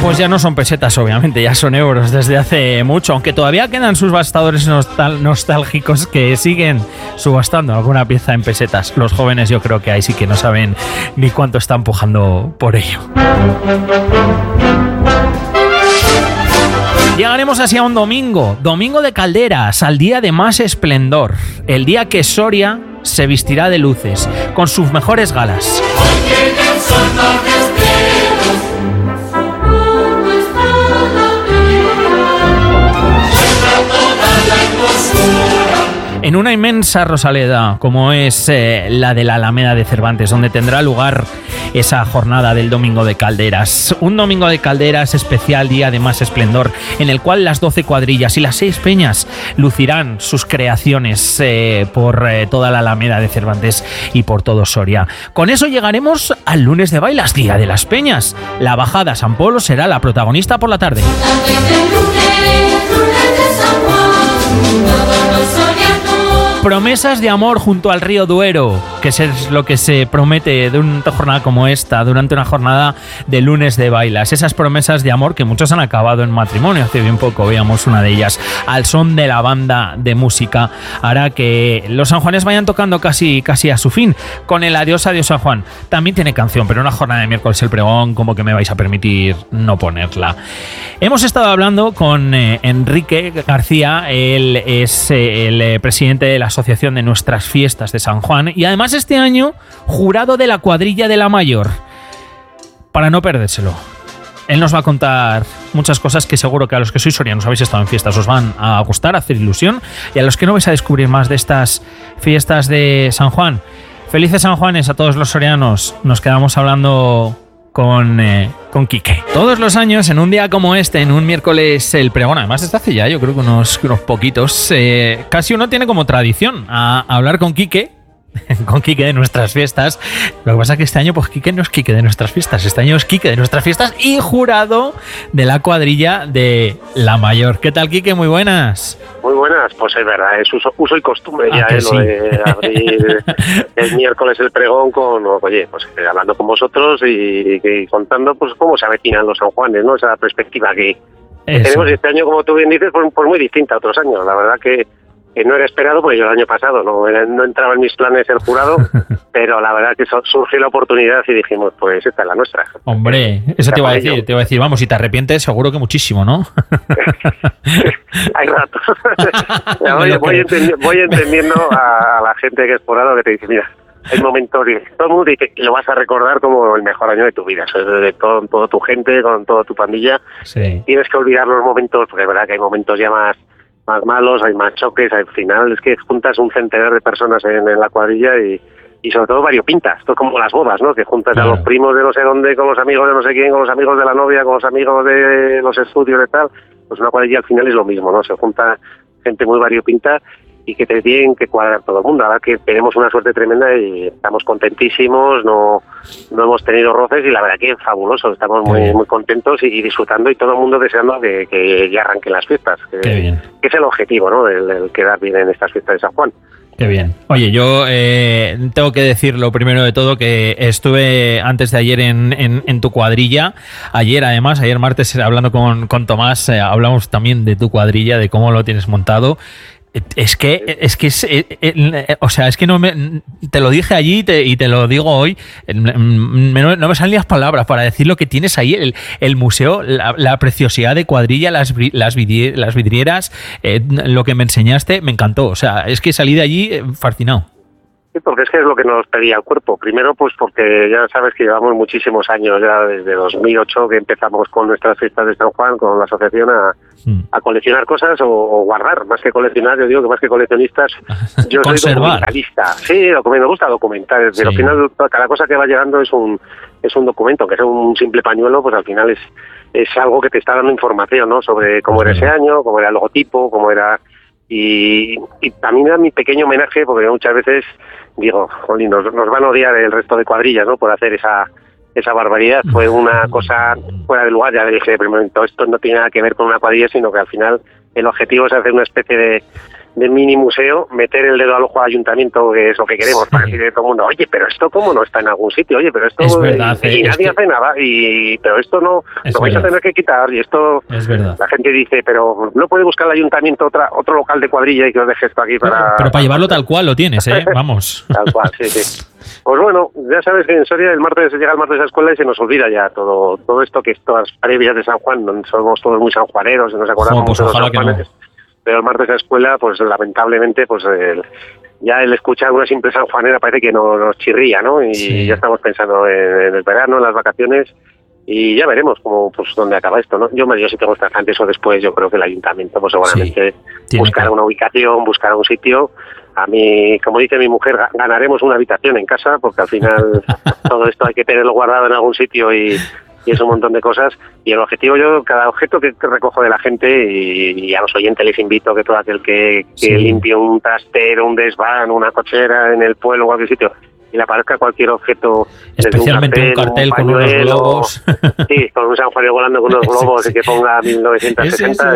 Pues ya no son pesetas, obviamente, ya son euros desde hace mucho, aunque todavía quedan subastadores nostálgicos que siguen subastando alguna pieza en pesetas. Los jóvenes yo creo que ahí sí que no saben ni cuánto están pujando por ello. Llegaremos así a un domingo de calderas, al día de más esplendor, el día que Soria se vestirá de luces, con sus mejores galas. En una inmensa rosaleda como es la de la Alameda de Cervantes, donde tendrá lugar esa jornada del Domingo de Calderas. Un Domingo de Calderas especial, día de más esplendor, en el cual las 12 cuadrillas y las 6 peñas lucirán sus creaciones por toda la Alameda de Cervantes y por todo Soria. Con eso llegaremos al lunes de bailas, día de las peñas. La bajada a San Polo será la protagonista por la tarde. Promesas de amor junto al río Duero, que es lo que se promete de una jornada como esta, durante una jornada de lunes de bailas. Esas promesas de amor que muchos han acabado en matrimonio. Hace bien poco veíamos una de ellas. Al son de la banda de música hará que los sanjuanes vayan tocando casi a su fin, con el Adiós, adiós San Juan. También tiene canción, pero una jornada de miércoles el pregón, como que me vais a permitir no ponerla. Hemos estado hablando con Enrique García. Él es el presidente de la Asociación de Nuestras Fiestas de San Juan y además este año jurado de la cuadrilla de la Mayor. Para no perdérselo, él nos va a contar muchas cosas que seguro que a los que sois sorianos habéis estado en fiestas os van a gustar, a hacer ilusión, y a los que no vais a descubrir más de estas fiestas de San Juan. Felices San Juanes a todos los sorianos. Nos quedamos hablando con Quique. Todos los años, en un día como este, en un miércoles el pregón, además desde hace ya, yo creo que unos poquitos, casi uno tiene como tradición a hablar con Quique de nuestras fiestas. Lo que pasa es que este año, pues Quique no es Quique de nuestras fiestas, este año es Quique de nuestras fiestas y jurado de la cuadrilla de la Mayor. ¿Qué tal, Quique? Muy buenas. Muy buenas, pues es verdad, es uso y costumbre ya, sí. Lo de abrir el miércoles el pregón con, oye, pues hablando con vosotros y contando pues cómo se avecinan los San Juanes, ¿no? Esa perspectiva que tenemos este año, como tú bien dices, pues muy distinta a otros años. La verdad que no era esperado, porque yo el año pasado no entraba en mis planes el jurado, pero la verdad que surgió la oportunidad y dijimos, pues esta es la nuestra. Hombre, eso te iba a decir, vamos, si te arrepientes seguro que muchísimo, ¿no? Hay ratos. voy entendiendo a la gente que es jurado que te dice, mira, hay momentos, todo el mundo dice que lo vas a recordar como el mejor año de tu vida, con toda tu gente, con toda tu pandilla. Sí. Tienes que olvidar los momentos, porque es verdad que hay momentos ya más malos, hay más choques, al final es que juntas un centenar de personas en la cuadrilla y sobre todo variopintas, esto es como las bodas, ¿no? Que juntas a los primos de no sé dónde, con los amigos de no sé quién, con los amigos de la novia, con los amigos de los estudios y tal, pues una cuadrilla al final es lo mismo, ¿no? Se junta gente muy variopinta y que te tienen que cuadrar todo el mundo. Ahora que tenemos una suerte tremenda y estamos contentísimos, no hemos tenido roces y la verdad que es fabuloso, estamos muy contentos y disfrutando y todo el mundo deseando que ya arranquen las fiestas, que es el objetivo, ¿no? El quedar bien en estas fiestas de San Juan. Qué bien. Oye, yo tengo que decir lo primero de todo que estuve antes de ayer en tu cuadrilla. Ayer martes, hablando con Tomás, hablamos también de tu cuadrilla, de cómo lo tienes montado. Es que no te lo dije allí y te lo digo hoy, no me salen las palabras para decir lo que tienes ahí, el museo, la preciosidad de cuadrilla, las vidrieras, lo que me enseñaste, me encantó. O sea, es que salí de allí fascinado. Sí, porque es que es lo que nos pedía el cuerpo. Primero, pues porque ya sabes que llevamos muchísimos años, ya desde 2008 que empezamos con nuestras fiestas de San Juan, con la asociación a coleccionar cosas o guardar. Más que coleccionar, yo digo que más que coleccionistas, yo soy documentalista. Sí, me gusta documentar. Pero al final, cada cosa que va llegando es un documento, que es un simple pañuelo, pues al final es algo que te está dando información, ¿no? Sobre cómo era ese año, cómo era el logotipo, cómo era... Y también da mi pequeño homenaje, porque muchas veces digo, jolín, nos van a odiar el resto de cuadrillas, ¿no? Por hacer esa barbaridad. Fue una cosa fuera de lugar. Ya le dije de primer momento, esto no tiene nada que ver con una cuadrilla, sino que al final el objetivo es hacer una especie mini museo, meter el dedo al ojo al ayuntamiento, que es lo que queremos, para decirle a todo el mundo, oye, pero esto cómo no está en algún sitio, oye, pero esto es verdad, y nadie hace nada, pero esto no lo vais a tener que quitar, y esto es verdad. La gente dice, pero no puede buscar el ayuntamiento otro local de cuadrilla y que os deje esto aquí pero para llevarlo tal cual lo tienes, vamos. Tal cual, sí. Pues bueno, ya sabes que en Soria llega el martes a la escuela y se nos olvida ya todo esto, que estas previas de San Juan, somos todos muy sanjuaneros y nos acordamos pues de los ojalá sanjuanes, que no. Pero el martes a la escuela, pues lamentablemente, pues ya el escuchar una simple sanjuanera parece que nos chirría, ¿no? Y ya estamos pensando en el verano, en las vacaciones, y ya veremos cómo, pues, dónde acaba esto, ¿no? Yo sí tengo esta antes o después, yo creo que el ayuntamiento, pues seguramente buscará una ubicación, buscará un sitio. A mí, como dice mi mujer, ganaremos una habitación en casa, porque al final todo esto hay que tenerlo guardado en algún sitio y es un montón de cosas. Y el objetivo, cada objeto que recojo de la gente, y a los oyentes les invito que todo aquel que limpie un trastero, un desván, una cochera en el pueblo o cualquier sitio, y le aparezca cualquier objeto, especialmente un cartel con unos globos, sí, con un San Juan volando con unos globos y que ponga 1960,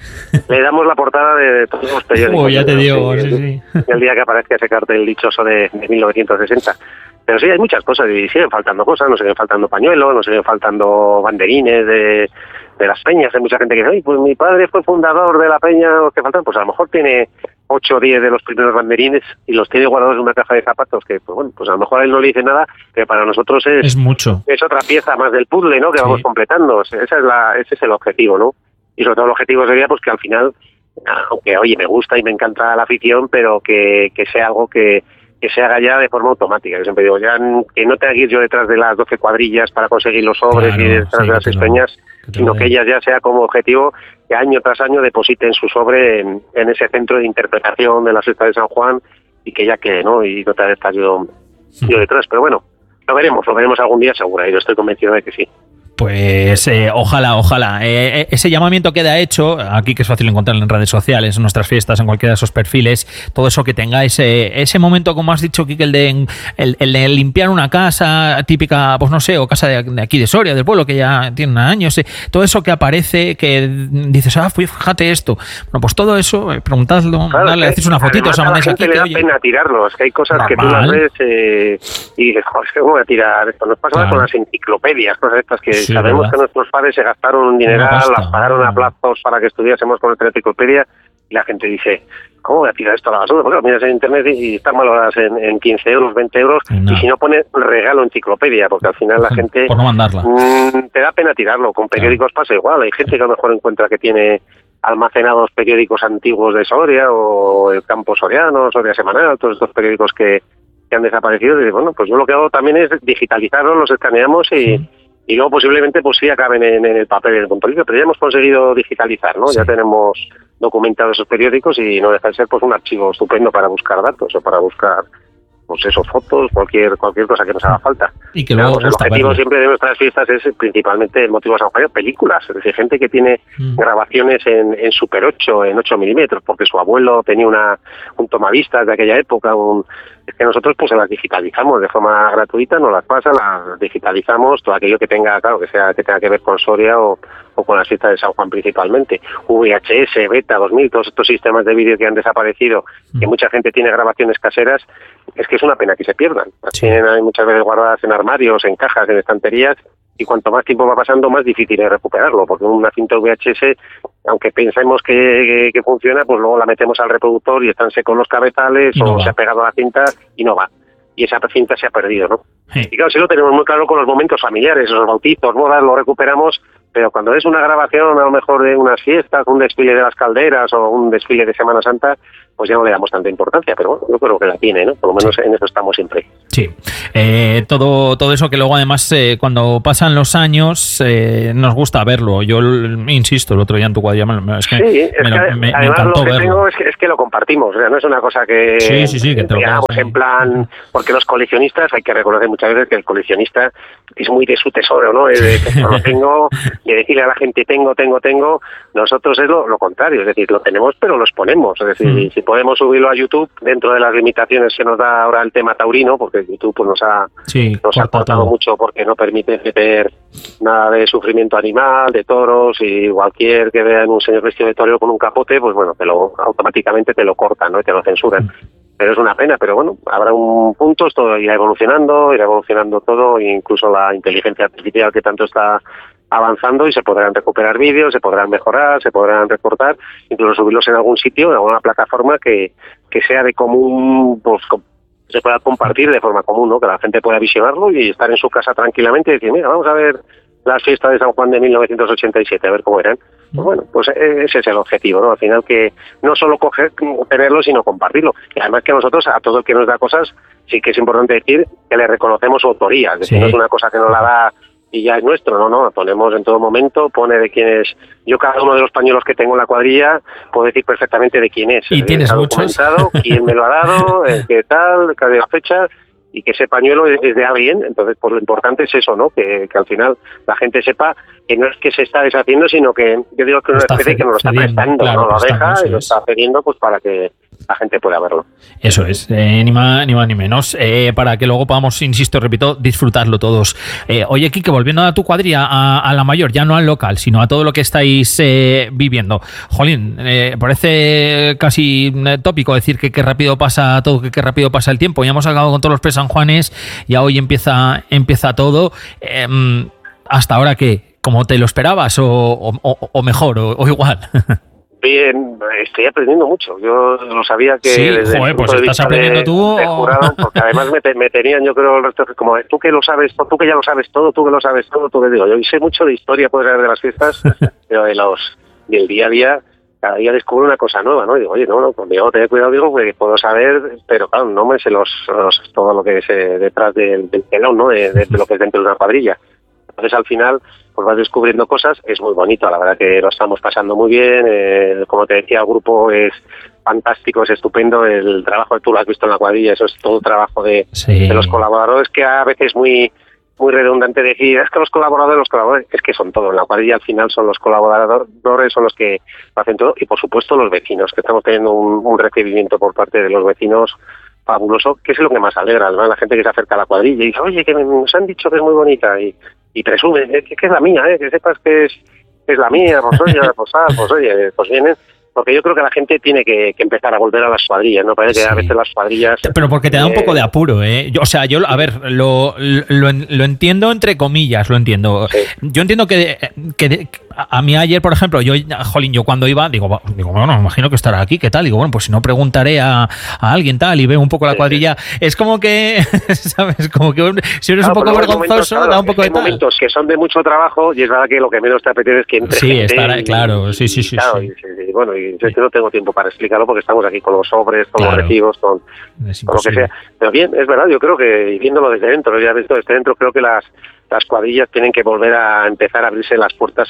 le damos la portada de todos los periódicos. Ya te digo, sí. El día que aparezca ese cartel dichoso de 1960. Pero sí, hay muchas cosas y siguen faltando cosas, nos siguen faltando pañuelos, nos siguen faltando banderines de las peñas. Hay mucha gente que dice, oye, pues mi padre fue fundador de la peña, los que faltan, pues a lo mejor tiene 8 o 10 de los primeros banderines y los tiene guardados en una caja de zapatos, que pues bueno, pues a lo mejor a él no le dice nada, pero para nosotros es mucho. Es otra pieza más del puzzle, ¿no? Que vamos completando. Ese es el objetivo, ¿no? Y sobre todo el objetivo sería pues que al final, aunque oye, me gusta y me encanta la afición, pero que sea algo que se haga ya de forma automática. Yo siempre digo, ya que no tenga que ir yo detrás de las 12 cuadrillas para conseguir los sobres, y detrás de las estoñas, sino que ella ya sea como objetivo que año tras año depositen su sobre en ese centro de interpretación de la fiesta de San Juan, y que ya quede, ¿no? Y no tenga que estar yo detrás. Pero bueno, lo veremos algún día seguro, y yo estoy convencido de que sí. Pues ojalá. Ese llamamiento queda hecho aquí, que es fácil encontrar en redes sociales, en nuestras fiestas, en cualquiera de esos perfiles, todo eso que tenga ese momento, como has dicho, Quique, el de limpiar una casa típica, pues no sé, o casa de aquí de Soria, del pueblo, que ya tiene años, todo eso que aparece, que dices, fíjate esto. Bueno, pues todo eso, preguntadlo, le decís una fotito, o sea, mandáis aquí. Le da pena tirarlos, que hay cosas que tú las ves y dices, joder, ¿cómo voy a tirar esto? Nos pasa con las enciclopedias, cosas estas que sabemos que nuestros padres se gastaron un dineral, las pagaron a plazos para que estudiásemos con nuestra enciclopedia, y la gente dice, ¿cómo voy a tirar esto a la basura? Porque lo miras en internet y están valoradas en 15 euros, 20 euros, y si no pone regalo enciclopedia, porque al final la gente por no mandarla. Te da pena tirarlo. Con periódicos pasa igual, hay gente que a lo mejor encuentra que tiene almacenados periódicos antiguos de Soria, o el Campo Soriano, Soria Semanal, todos estos periódicos que han desaparecido, y bueno, pues yo lo que hago también es digitalizarlos, los escaneamos y luego posiblemente pues sí acaben en el papel, en el compositor, pero ya hemos conseguido digitalizar, ¿no? Sí. Ya tenemos documentados esos periódicos y no deja de ser pues un archivo estupendo para buscar datos o para buscar pues eso, fotos, cualquier cosa que nos haga falta. Y que luego el objetivo siempre de nuestras fiestas es principalmente el motivo de San Juan, películas, es decir, gente que tiene grabaciones en Super 8, en 8 milímetros, porque su abuelo tenía un tomavistas de aquella época, es que nosotros pues se las digitalizamos de forma gratuita, nos las pasan, las digitalizamos, todo aquello que tenga, claro, que tenga que ver con Soria o con las fiestas de San Juan principalmente. VHS, Beta, 2000, todos estos sistemas de vídeo que han desaparecido, que mucha gente tiene grabaciones caseras, es que es una pena que se pierdan. Las tienen ahí muchas veces guardadas en armarios, en cajas, en estanterías, y cuanto más tiempo va pasando, más difícil es recuperarlo, porque una cinta VHS, aunque pensemos que funciona, pues luego la metemos al reproductor y están secos los cabezales o se ha pegado a la cinta y no va. Y esa cinta se ha perdido, ¿no? Sí. Y claro, sí lo tenemos muy claro con los momentos familiares, los bautizos, bodas, lo recuperamos, pero cuando es una grabación a lo mejor de unas fiestas, un desfile de las calderas o un desfile de Semana Santa, pues ya no le damos tanta importancia, pero bueno, yo creo que la tiene, ¿no? Por lo menos en eso estamos siempre. Sí, todo eso que luego además cuando pasan los años nos gusta verlo. Yo insisto, el otro día en tu cuadrilla me encantó verlo. Es que lo compartimos, o sea, no es una cosa que que te lo digamos en plan, porque los coleccionistas, hay que reconocer muchas veces que el coleccionista es muy de su tesoro, ¿no? Lo tengo, de decirle a la gente tengo, nosotros es lo contrario, es decir, lo tenemos pero lo exponemos, es decir, si podemos subirlo a YouTube dentro de las limitaciones que nos da ahora el tema taurino, porque YouTube pues, nos ha cortado mucho porque no permite meter nada de sufrimiento animal, de toros, y cualquier que vean un señor vestido de torero con un capote, pues bueno, automáticamente te lo cortan, ¿no? Y te lo censuran. Pero es una pena, pero bueno, habrá un punto, esto irá evolucionando todo, incluso la inteligencia artificial que tanto está avanzando, y se podrán recuperar vídeos, se podrán mejorar, se podrán recortar, incluso subirlos en algún sitio, en alguna plataforma que sea de común, pues se pueda compartir de forma común, ¿no? Que la gente pueda visionarlo y estar en su casa tranquilamente y decir, mira, vamos a ver las fiestas de San Juan de 1987, a ver cómo eran. Pues bueno, pues ese es el objetivo, ¿no? Al final, que no solo tenerlo, sino compartirlo. Y además que nosotros, a todo el que nos da cosas, sí que es importante decir que le reconocemos su autoría. Es decir, no es una cosa que nos la da y ya es nuestro, no, ponemos en todo momento, pone de quién es. Yo cada uno de los pañuelos que tengo en la cuadrilla puedo decir perfectamente de quién es. ¿Y tienes muchos? Quién me lo ha dado, qué tal, cada fecha, y que ese pañuelo es de alguien. Entonces, pues lo importante es eso, ¿no? Que al final la gente sepa que no es que se está deshaciendo, sino que yo digo que es una especie que nos lo está prestando, claro, no lo deja y lo está cediendo pues para que la gente pueda verlo. Eso es, ni más ni menos, para que luego podamos, insisto, repito, disfrutarlo todos. Oye, Quique, volviendo a tu cuadrilla, a la mayor, ya no al local, sino a todo lo que estáis viviendo. Jolín, parece casi tópico decir que qué rápido pasa todo, que qué rápido pasa el tiempo. Ya hemos acabado con todos los presanjuanes, ya hoy empieza todo. ¿Hasta ahora qué? ¿Cómo te lo esperabas o mejor o igual? Bien, estoy aprendiendo mucho. Yo lo sabía que... Sí, joder, pues estás aprendiendo tú. De jurado, porque además me tenían, yo creo, el resto, como tú que lo sabes, tú que ya lo sabes todo, tú que digo. Yo sé mucho de historia, puedes saber de las fiestas, pero del día a día, cada día descubro una cosa nueva, ¿no? Y digo, oye, no, pues digo, ten cuidado, digo, porque puedo saber, pero claro, no me sé todo lo que es detrás del telón, ¿no? De lo que es dentro de una cuadrilla. Entonces, al final, pues vas descubriendo cosas, es muy bonito, la verdad que lo estamos pasando muy bien, como te decía, el grupo es fantástico, es estupendo, el trabajo que tú lo has visto en la cuadrilla, eso es todo trabajo de los colaboradores, que a veces muy redundante decir, es que los colaboradores, es que son todo, en la cuadrilla al final son los colaboradores, son los que hacen todo, y por supuesto los vecinos, que estamos teniendo un recibimiento por parte de los vecinos fabuloso, que es lo que más alegra, ¿no? La gente que se acerca a la cuadrilla y dice, oye, que nos han dicho que es muy bonita, y presume, que es la mía, que sepas que es la mía, pues oye, pues vienen, porque yo creo que la gente tiene que empezar a volver a las cuadrillas, ¿no? Parece que a veces las cuadrillas... Pero porque te da un poco de apuro, ¿eh? Yo, a ver, lo entiendo entre comillas, lo entiendo. Sí. Yo entiendo que a mí ayer, por ejemplo, yo cuando iba, digo, bueno, me imagino que estará aquí, ¿qué tal? Digo, bueno, pues si no preguntaré a alguien tal y veo un poco la cuadrilla. Es como que, ¿sabes? Como que si eres un poco vergonzoso, da un poco de tal. Hay momentos que son de mucho trabajo y es verdad que lo que menos te apetece es que entre gente. Claro, sí. Claro, sí. Bueno, y yo no tengo tiempo para explicarlo porque estamos aquí con los sobres, con los recibos, con lo que sea. Pero bien, es verdad, yo creo que, viéndolo desde dentro, ya visto desde dentro, creo que las cuadrillas tienen que volver a empezar a abrirse las puertas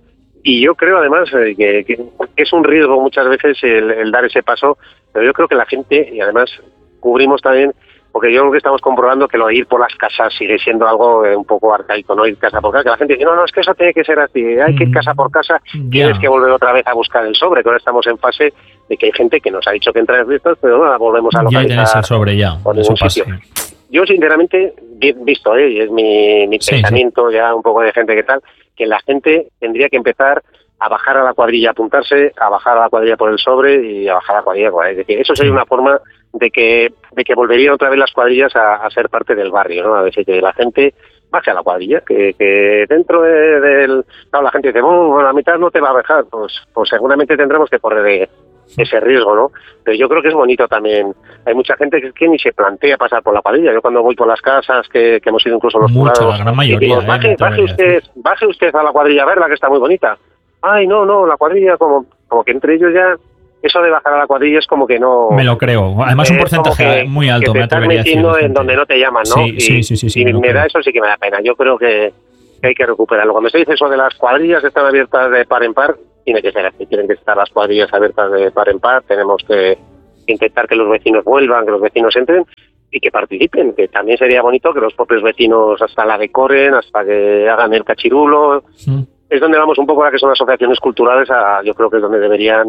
y yo creo además que es un riesgo muchas veces el dar ese paso, pero yo creo que la gente, y además cubrimos también, porque yo creo que estamos comprobando que lo de ir por las casas sigue siendo algo un poco arcaico, no ir casa por casa, que la gente dice, no, es que eso tiene que ser así, hay que ir casa por casa, tienes que volver otra vez a buscar el sobre, que ahora estamos en fase de que hay gente que nos ha dicho que entra en listas, pero no la volvemos a localizar. Ya tienes el sobre ya, por ningún sitio. Yo sinceramente, visto, y es mi pensamiento ya un poco de gente que tal, que la gente tendría que empezar a bajar a la cuadrilla, apuntarse, a bajar a la cuadrilla por el sobre y a bajar a la cuadrilla. Es decir, eso sería una forma de que volverían otra vez las cuadrillas a ser parte del barrio, ¿no? A decir, que la gente baje a la cuadrilla, que dentro del... Claro, la gente dice, bueno, la mitad no te va a bajar, pues seguramente tendremos que correr ese riesgo, ¿no? Pero yo creo que es bonito también. Hay mucha gente que ni se plantea pasar por la cuadrilla. Yo cuando voy por las casas, que hemos ido incluso los jurados, la gran mayoría, digo, baje usted a la cuadrilla a verla, que está muy bonita. Ay, no, la cuadrilla, como que entre ellos ya, eso de bajar a la cuadrilla es como que no... Me lo creo. Además un porcentaje muy alto, me atrevería a decir. Te estás metiendo en donde no te llaman, ¿no? Sí, y me da eso, sí que me da pena. Yo creo que hay que recuperarlo. Cuando se dice eso de las cuadrillas están abiertas de par en par, tiene que ser así. Tienen que estar las cuadrillas abiertas de par en par. Tenemos que intentar que los vecinos vuelvan, que los vecinos entren y que participen, que también sería bonito que los propios vecinos hasta la decoren, hasta que hagan el cachirulo. Es donde vamos un poco a que son asociaciones culturales, yo creo que es donde deberían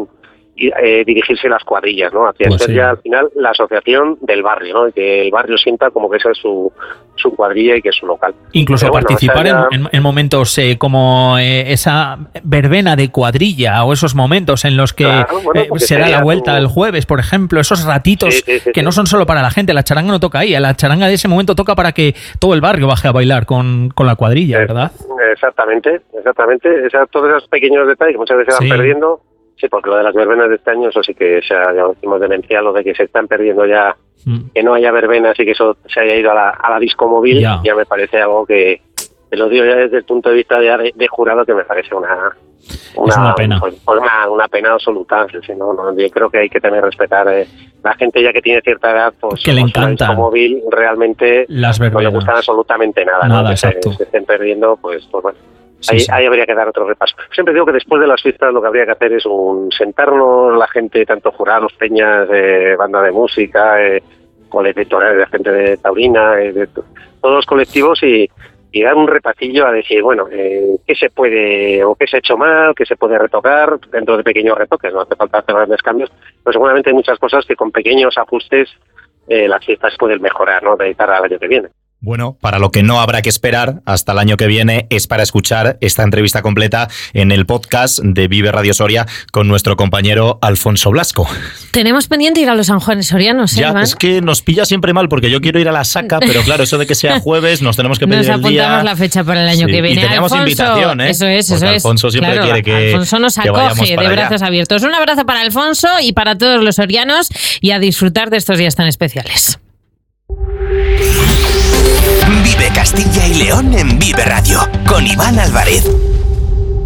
dirigirse las cuadrillas, ¿no? Hacia ser ya al final la asociación del barrio, ¿no? Y que el barrio sienta como que esa es su cuadrilla y que es su local. Incluso participar en momentos como esa verbena de cuadrilla o esos momentos en los que se da la vuelta el jueves, por ejemplo, esos ratitos que no son solo para la gente, la charanga no toca ahí, la charanga de ese momento toca para que todo el barrio baje a bailar con la cuadrilla, ¿verdad? Exactamente. Todos esos pequeños detalles que muchas veces se van perdiendo. Sí, porque lo de las verbenas de este año, eso sí que ya lo decimos demencial, lo de que se están perdiendo ya, que no haya verbenas y que eso se haya ido a la disco móvil, ya me parece algo que, te lo digo ya desde el punto de vista de jurado, que me parece una pena. Una pena absoluta. No, yo creo que hay que también respetar la gente ya que tiene cierta edad, pues que le encanta. La disco móvil realmente las verbenas. No le gustan absolutamente nada, ¿no? Que se estén perdiendo, pues bueno. Ahí habría que dar otro repaso. Siempre digo que después de las fiestas lo que habría que hacer es sentarnos la gente, tanto jurados, peñas, banda de música, colectores, de gente de taurina, de todos los colectivos y dar un repasillo a decir, bueno, qué se puede o qué se ha hecho mal, qué se puede retocar dentro de pequeños retoques, no hace falta hacer grandes cambios, pero seguramente hay muchas cosas que con pequeños ajustes las fiestas pueden mejorar, ¿no? De cara al año que viene. Bueno, para lo que no habrá que esperar hasta el año que viene es para escuchar esta entrevista completa en el podcast de Vive Radio Soria con nuestro compañero Alfonso Blasco. Tenemos pendiente ir a los San Juanes sorianos, Ya, Iván. Es que nos pilla siempre mal porque yo quiero ir a la Saca, pero claro, eso de que sea jueves nos tenemos que pedir el día. Nos apuntamos la fecha para el año que viene. Y tenemos invitación, ¿eh? Eso es. Alfonso siempre quiere que Alfonso nos acoge de brazos abiertos. Un abrazo para Alfonso y para todos los sorianos y a disfrutar de estos días tan especiales. Vive Castilla y León en Vive Radio con Iván Álvarez.